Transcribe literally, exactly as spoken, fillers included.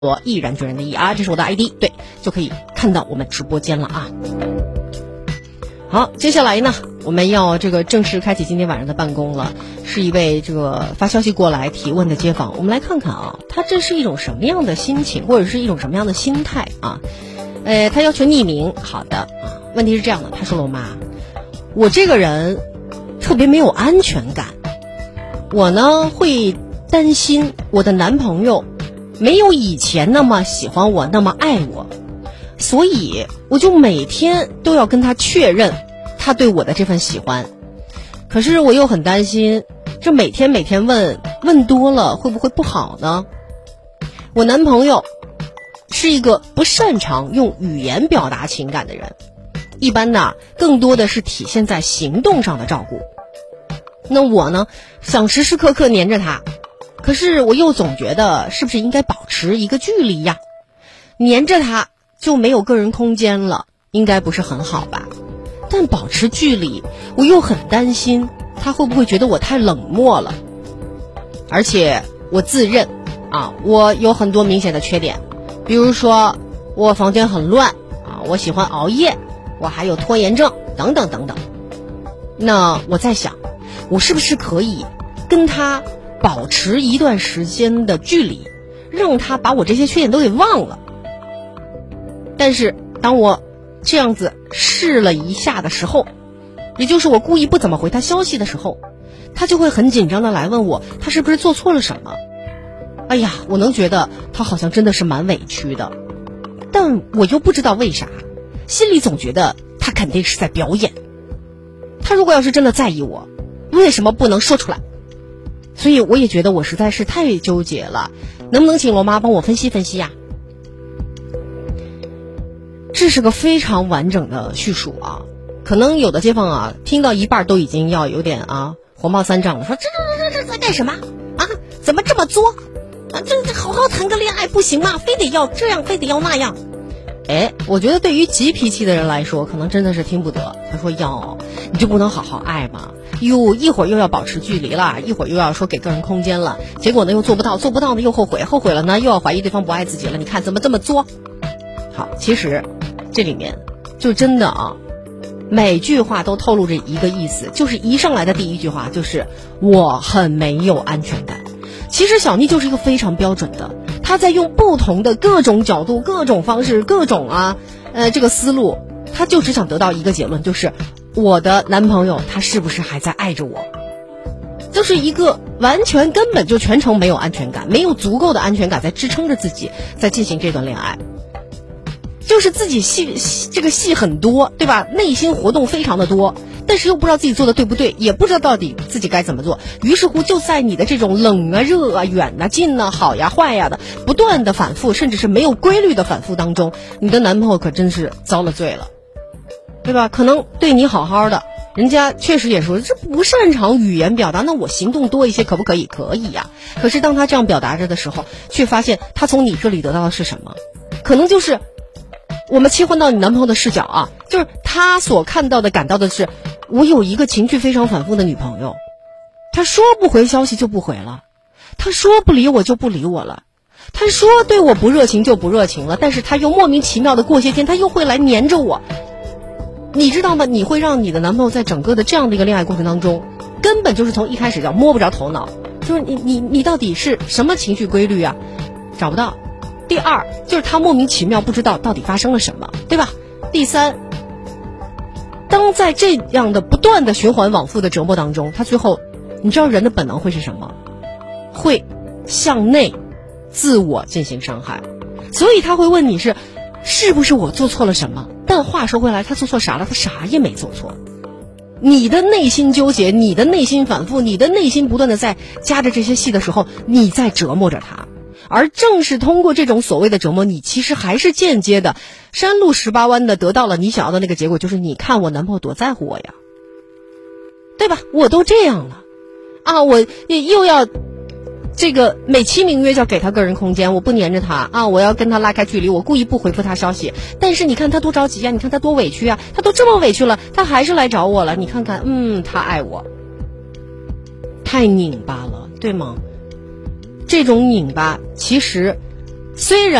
我毅然决然的毅啊，这是我的 I D， 对，就可以看到我们直播间了啊。好，接下来呢，我们要这个正式开启今天晚上的办公了。是一位这个发消息过来提问的街坊，我们来看看啊，他这是一种什么样的心情，或者是一种什么样的心态啊？呃，他要求匿名，好的啊。问题是这样的，他说了，我妈，我这个人特别没有安全感，我呢会担心我的男朋友没有以前那么喜欢我，那么爱我，所以我就每天都要跟他确认他对我的这份喜欢。可是我又很担心，这每天每天问问多了会不会不好呢？我男朋友是一个不擅长用语言表达情感的人，一般呢更多的是体现在行动上的照顾。那我呢想时时刻刻黏着他，可是我又总觉得是不是应该保持一个距离呀？黏着他就没有个人空间了，应该不是很好吧？但保持距离，我又很担心他会不会觉得我太冷漠了。而且我自认啊，我有很多明显的缺点，比如说我房间很乱啊，我喜欢熬夜，我还有拖延症等等等等。那我在想，我是不是可以跟他保持一段时间的距离，让他把我这些缺点都给忘了。但是当我这样子试了一下的时候，也就是我故意不怎么回他消息的时候，他就会很紧张的来问我，他是不是做错了什么。哎呀，我能觉得他好像真的是蛮委屈的，但我又不知道为啥，心里总觉得他肯定是在表演。他如果要是真的在意我，为什么不能说出来？所以我也觉得我实在是太纠结了，能不能请罗妈帮我分析分析呀？这是个非常完整的叙述啊，可能有的街坊啊听到一半都已经要有点啊火冒三丈了，说这这这这在干什么啊？怎么这么作啊？这这好好谈个恋爱不行吗？非得要这样，非得要那样。哎，我觉得对于急脾气的人来说，可能真的是听不得。他说哟，你就不能好好爱吗？哟，一会儿又要保持距离了，一会儿又要说给个人空间了，结果呢又做不到，做不到呢又后悔，后悔了呢又要怀疑对方不爱自己了。你看怎么这么作？好，其实这里面就真的啊，每句话都透露着一个意思，就是一上来的第一句话就是我很没有安全感。其实小妮就是一个非常标准的，她在用不同的各种角度、各种方式、各种啊呃这个思路，她就只想得到一个结论，就是我的男朋友他是不是还在爱着我。就是一个完全根本就全程没有安全感，没有足够的安全感在支撑着自己在进行这段恋爱，就是自己戏这个戏很多，对吧？内心活动非常的多，但是又不知道自己做的对不对，也不知道到底自己该怎么做。于是乎就在你的这种冷啊热啊远啊近啊好呀坏呀的不断的反复，甚至是没有规律的反复当中，你的男朋友可真是遭了罪了，对吧？可能对你好好的，人家确实也说这不擅长语言表达，那我行动多一些可不可以？可以呀。可是当他这样表达着的时候，却发现他从你这里得到的是什么？可能就是我们切换到你男朋友的视角啊，就是他所看到的感到的是，我有一个情绪非常反复的女朋友，他说不回消息就不回了，他说不理我就不理我了，他说对我不热情就不热情了，但是他又莫名其妙的过些天他又会来黏着我。你知道吗？你会让你的男朋友在整个的这样的一个恋爱过程当中，根本就是从一开始叫摸不着头脑，就是你你你到底是什么情绪规律啊，找不到。第二就是他莫名其妙不知道到底发生了什么，对吧？第三，当在这样的不断的循环往复的折磨当中，他最后你知道人的本能会是什么？会向内自我进行伤害。所以他会问你是是不是我做错了什么？但话说回来，他做错啥了？他啥也没做错。你的内心纠结，你的内心反复，你的内心不断的在夹着这些戏的时候，你在折磨着他。而正是通过这种所谓的折磨，你其实还是间接的山路十八弯的得到了你想要的那个结果，就是你看我男朋友多在乎我呀，对吧？我都这样了啊，我又要这个美其名曰叫给他个人空间，我不黏着他啊，我要跟他拉开距离，我故意不回复他消息，但是你看他多着急啊，你看他多委屈啊，他都这么委屈了，他还是来找我了，你看看，嗯，他爱我，太拧巴了，对吗？这种拧巴其实虽然